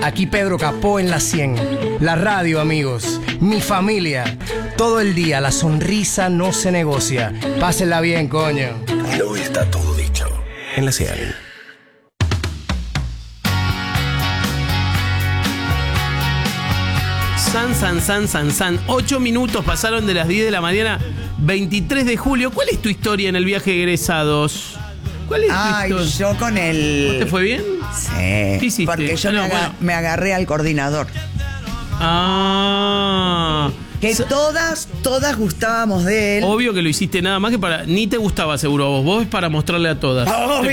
Aquí Pedro Capó en la 100. La radio, amigos. Mi familia. Todo el día la sonrisa no se negocia. Pásenla bien, coño. No está todo dicho. En la 100. San. 8 minutos pasaron de las 10 de la mañana, 23 de julio. ¿Cuál es tu historia en el viaje de egresados? ¿Cuál es tu historia? Yo con el... ¿Te fue bien? Sí. ¿Qué hiciste? Porque yo me agarré al coordinador. Ah. Que todas gustábamos de él. Obvio que lo hiciste nada más que para... Ni te gustaba seguro a vos. Vos es para mostrarle a todas.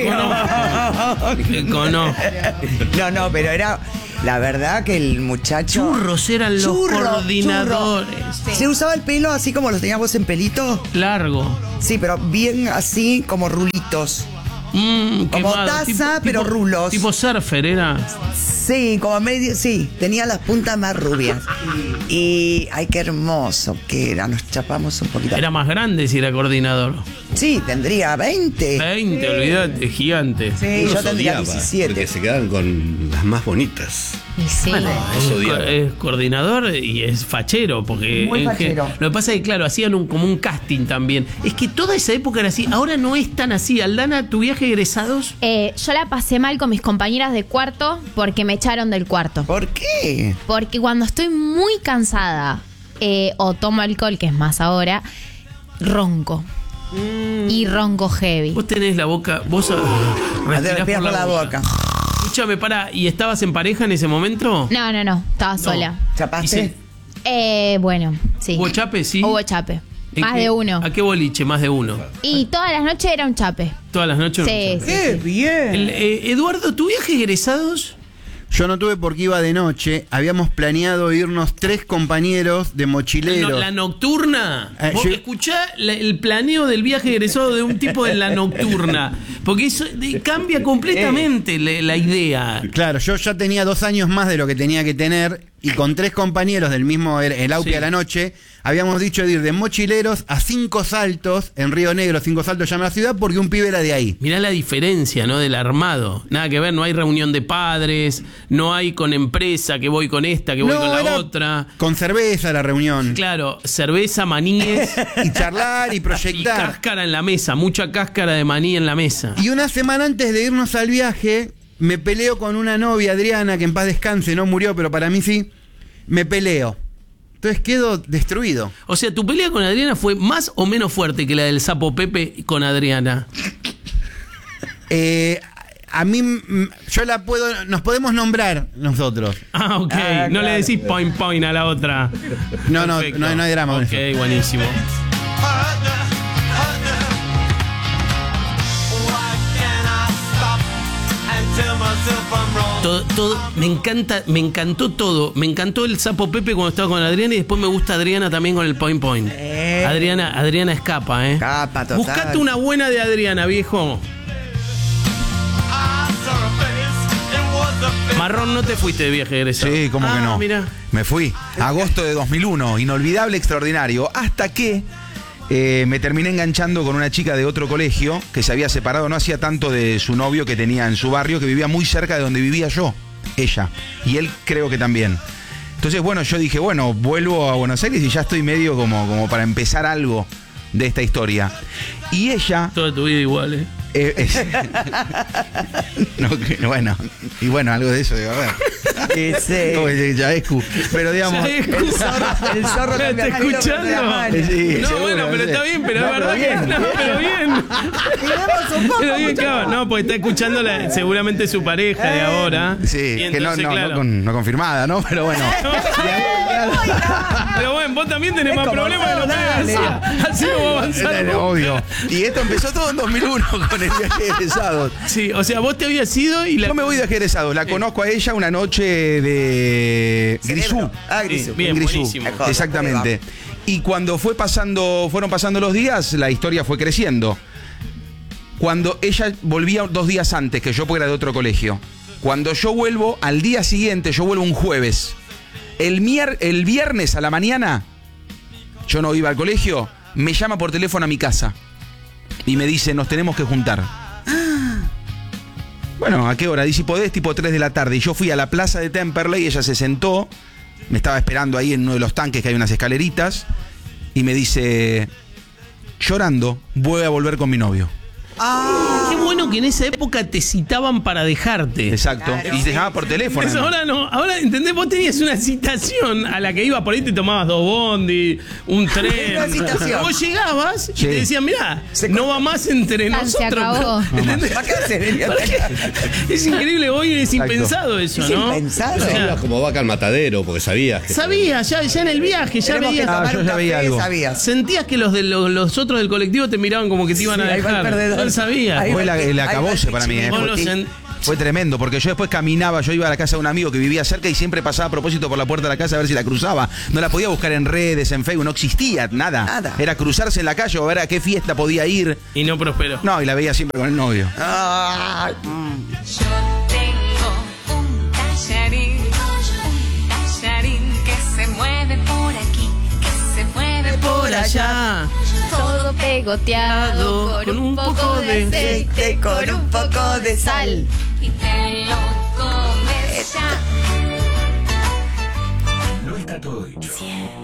Te conozco. No, pero era... La verdad que el muchacho... Churros eran los coordinadores. Sí. Se usaba el pelo así como los teníamos en pelito. Largo. Sí, pero bien así como rulitos. Como taza, pero rulos. Tipo surfer era. Sí, como medio, sí, tenía las puntas más rubias. Y ay, qué hermoso que era, nos chapamos un poquito. Era más grande si era coordinador. Sí, tendría 20. 20, olvídate, gigante. Sí, yo tendría 17. Porque se quedaban con las más bonitas. Sí. Bueno, odiaba. es coordinador y es fachero, porque Muy fachero. lo que pasa es que, claro, hacían como un casting también. Es que toda esa época era así, ahora no es tan así. Aldana, ¿tu viaje de egresados? Yo la pasé mal con mis compañeras de cuarto porque me echaron del cuarto. ¿Por qué? Porque cuando estoy muy cansada o tomo alcohol, que es más ahora, ronco. Y ronco heavy. Vos tenés la boca, vos Respirás por la boca. Escúchame, pará, ¿y estabas en pareja en ese momento? No, estaba sola. ¿Chapaste? Bueno, sí. ¿Hubo chape, sí? Hubo chape. Más de uno. ¿A qué boliche? Más de uno. Y todas las noches era un chape. ¿Todas las noches? Sí, sí. ¡Qué bien! Eduardo, ¿tu viaje de egresados? Yo no tuve porque iba de noche. Habíamos planeado irnos 3 compañeros de mochileros. ¿La nocturna? Vos escuchá el planeo del viaje de egresado de un tipo de la nocturna. Porque eso cambia completamente la idea. Claro, yo ya tenía 2 años más de lo que tenía que tener. Y con 3 compañeros del mismo, el Aupi a la noche, habíamos dicho de ir de mochileros a 5 Saltos, en Río Negro. 5 Saltos llama la ciudad, porque un pibe era de ahí. Mirá la diferencia, ¿no? Del armado. Nada que ver, no hay reunión de padres, no hay con empresa, que voy con esta, que voy con la otra. Con cerveza la reunión. Claro, cerveza, maníes. Y charlar y proyectar. Y cáscara en la mesa, mucha cáscara de maní en la mesa. Y una semana antes de irnos al viaje, me peleo con una novia, Adriana, que en paz descanse, no murió, pero para mí sí. Me peleo. Entonces quedo destruido. O sea, ¿tu pelea con Adriana fue más o menos fuerte que la del sapo Pepe con Adriana? A mí, yo la puedo, nos podemos nombrar nosotros. Ah, ok. No le decís point a la otra. No hay drama. Ok, buenísimo. Todo, me encantó todo. Me encantó el sapo Pepe cuando estaba con Adriana y después me gusta Adriana también con el point. Adriana escapa, Escapa, total. Buscate una buena de Adriana, viejo. Marrón, ¿no te fuiste de viaje egresado? Sí, ¿cómo que no? Mira. Me fui. Agosto de 2001. Inolvidable, extraordinario. Hasta que me terminé enganchando con una chica de otro colegio que se había separado no hacía tanto de su novio que tenía en su barrio, que vivía muy cerca de donde vivía yo, ella. Y él creo que también. Entonces, bueno, yo dije, bueno, vuelvo a Buenos Aires y ya estoy medio como para empezar algo de esta historia. Y ella... Toda tu vida igual, ¿eh? Bueno, algo de eso debe haber. Pero digamos, el zorro ¿Me está escuchando? Sí, No, seguro, bueno, pero sí. está bien, pero No, es verdad pero bien. que no, pero bien. Pero bien, claro, no, porque está escuchando seguramente su pareja de ahora. Sí, Y que entonces, claro. no confirmada, ¿no? Pero bueno. Pero bueno, vos también tenés más problemas que los dale. Así no va a avanzar. Obvio. Y esto empezó todo en 2001 con el viaje de egresados. Sí, o sea, vos te habías ido y Yo me voy de viaje de egresados. La conozco a ella una noche de Grisú. Grisú. Bien, Grisú. buenísimo. Exactamente. Y cuando fueron pasando los días, la historia fue creciendo. Cuando ella volvía 2 días antes que yo, porque era de otro colegio. Cuando yo vuelvo, al día siguiente, yo vuelvo un jueves. El viernes a la mañana, yo no iba al colegio, me llama por teléfono a mi casa y me dice, nos tenemos que juntar. bueno, ¿a qué hora? Dice, podés, tipo 3 de la tarde. Y yo fui a la plaza de Temperley, ella se sentó, me estaba esperando ahí en uno de los tanques que hay unas escaleritas, y me dice, llorando, voy a volver con mi novio. Qué bueno que en esa época te citaban para dejarte. Exacto. Claro. Y te llamaba por teléfono. Eso ahora no. Ahora, ¿entendés? Vos tenías una citación a la que ibas por ahí, te tomabas 2 bondi, un tren. Una citación. Vos llegabas y Sí. te decían, mirá, no va más entre Se nosotros. acabó. ¿Entendés? ¿Para qué se venía ¿Para qué? Es increíble, hoy es Exacto. impensado eso, Es ¿no? impensado. O sea, Ibas como vaca al matadero, porque sabías que... sabías, ya en el viaje, ya Tenemos que veías. tomar yo un ya veía café, algo. sabías. Sentías que los otros del colectivo te miraban como que te iban a Ahí va el dejar. perdedor. No sabías. Ahí Fue va el ahí va acabose para mí, Vos lo pichimuti. sen- Fue tremendo, porque yo después caminaba, yo iba a la casa de un amigo que vivía cerca y siempre pasaba a propósito por la puerta de la casa a ver si la cruzaba. No la podía buscar en redes, en Facebook, no existía nada. Nada. Era cruzarse en la calle o ver a qué fiesta podía ir. Y no prosperó. No, y la veía siempre con el novio. Ah, Yo tengo un tallarín que se mueve por aquí, que se mueve por allá. Todo pegoteado con un poco de aceite, con un poco de sal. Y te lo